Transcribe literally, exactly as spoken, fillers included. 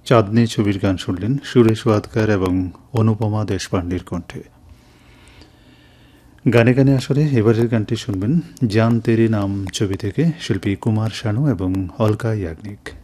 চাঁদনি ছবির গান শুনলেন সুরেশ ওয়াদকার এবং অনুপমা দেশপান্ডের কণ্ঠে। গানে গানে আসরে এবারের গানটি শুনবেন জান তেরি নাম ছবি থেকে, শিল্পী কুমার শানু এবং অলকা ইয়াগনিক।